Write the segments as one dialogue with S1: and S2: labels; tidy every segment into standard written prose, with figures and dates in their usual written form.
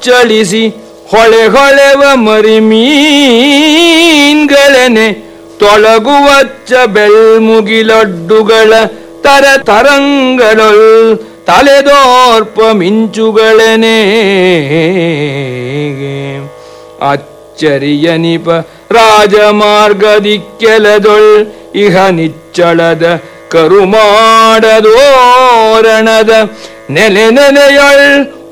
S1: ಚಳಿಸಿ ಹೊಳೆ ಹೊಳೆವ ಮರಿ ಮೀನ್ಗಳನೆ ತೊಳಗುವಚ್ಚ ಬೆಳ್ಮುಗಿಲೊಡ್ಡುಗಳ ತರಂಗಗಳು ತಲೆದೋರ್ಪ ಮಿಂಚುಗಳನೆ ಅಚ್ಚರಿಯನಿಪ ರಾಜಮಾರ್ಗದಿಕ್ಕೆಲದೊಳ್ ಇಹ ನಿಚ್ಚಳದ ಕರುಮಾಡದೋರಣದ ನೆಲೆ ನೆಲೆಯೊಳ್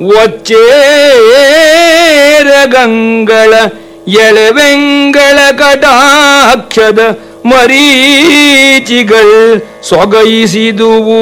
S1: ಒಚ್ಚೇರ ಗಂಗಳ ಎಳೆವೆಂಗಳ ಕಟಾಕ್ಷದ ಮರೀಚಿಗಳ್ ಸೊಗೈಸಿದುವು.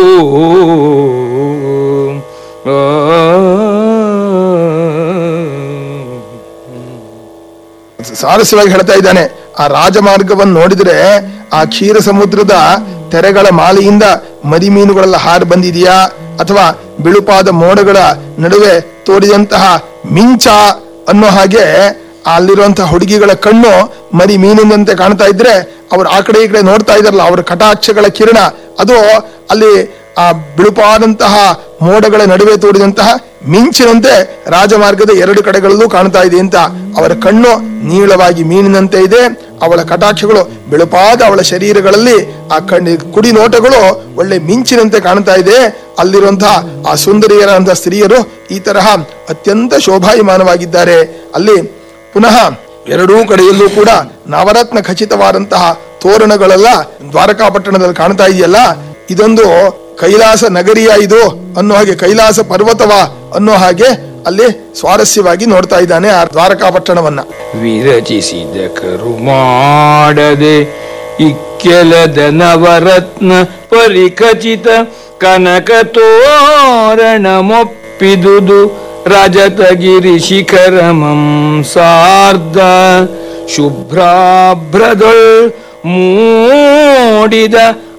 S2: ಸಾರಸ್ಯವಾಗಿ ಹೇಳ್ತಾ ಇದ್ದಾನೆ. ಆ ರಾಜಮಾರ್ಗವನ್ನು ನೋಡಿದ್ರೆ ಆ ಕ್ಷೀರ ಸಮುದ್ರದ ತೆರೆಗಳ ಮಾಲೆಯಿಂದ ಮರಿ ಮೀನುಗಳೆಲ್ಲ ಹಾರಿ ಬಂದಿದೆಯಾ, ಅಥವಾ ಬಿಳುಪಾದ ಮೋಡಗಳ ನಡುವೆ ತೋಡಿದಂತಹ ಮಿಂಚ ಅನ್ನೋ ಹಾಗೆ ಅಲ್ಲಿರುವಂತಹ ಹುಡುಗಿಗಳ ಕಣ್ಣು ಮರಿ ಮೀನಿನಂತೆ ಕಾಣ್ತಾ ಇದ್ರೆ ಅವ್ರು ಆ ಕಡೆ ಈ ಕಡೆ ನೋಡ್ತಾ ಇದಾರಲ್ಲ, ಅವ್ರ ಕಟಾಕ್ಷಗಳ ಕಿರಣ ಅದು ಅಲ್ಲಿ ಆ ಬಿಳುಪಾದಂತಹ ಮೋಡಗಳ ನಡುವೆ ತೋಡಿದಂತಹ ಮಿಂಚಿನಂತೆ ರಾಜಮಾರ್ಗದ ಎರಡು ಕಡೆಗಳಲ್ಲೂ ಕಾಣ್ತಾ ಇದೆ ಅಂತ. ಅವರ ಕಣ್ಣು ನೀಳವಾಗಿ ಮೀನಿನಂತೆ ಇದೆ, ಅವಳ ಕಟಾಕ್ಷಗಳು ಬಿಳುಪಾದ ಅವಳ ಶರೀರಗಳಲ್ಲಿ ಆ ಕುಡಿ ನೋಟಗಳು ಒಳ್ಳೆ ಮಿಂಚಿನಂತೆ ಕಾಣ್ತಾ ಇದೆ. ಅಲ್ಲಿರುವಂತಹ ಆ ಸುಂದರಿಯರಂತಹ ಸ್ತ್ರೀಯರು ಈ ತರಹ ಅತ್ಯಂತ ಶೋಭಾಯಮಾನವಾಗಿದ್ದಾರೆ. ಅಲ್ಲಿ ಪುನಃ ಎರಡೂ ಕಡೆಯಲ್ಲೂ ಕೂಡ ನವರತ್ನ ಖಚಿತವಾದಂತಹ ತೋರಣಗಳೆಲ್ಲ ದ್ವಾರಕಾಪಟ್ಟಣದಲ್ಲಿ ಕಾಣ್ತಾ ಇದೆಯಲ್ಲ, ಇದೊಂದು ಕೈಲಾಸ ನಗರಿಯ ಇದು ಅನ್ನೋ ಹಾಗೆ, ಕೈಲಾಸ ಪರ್ವತವ ಅನ್ನೋ ಹಾಗೆ ಅಲ್ಲಿ ಸ್ವಾರಸ್ಯವಾಗಿ ನೋಡ್ತಾ ಇದ್ದಾನೆ ಆ ದ್ವಾರಕಾಪಟ್ಟಣವನ್ನ.
S1: ವಿರಚಿಸಿದ ಕರು ಮಾಡದೆ ಇಕ್ಕೆಲದ ನವರತ್ನ ಪರಿಖಚಿತ ಕನಕ ತೋರಣ ಮೊಪ್ಪಿದುದು ರಜತಗಿರಿ ಶಿಖರಮಂ ಸಾರ್ಧ ಶುಭ್ರಾಭ್ರದೊಳ್ ಮೂಡಿದ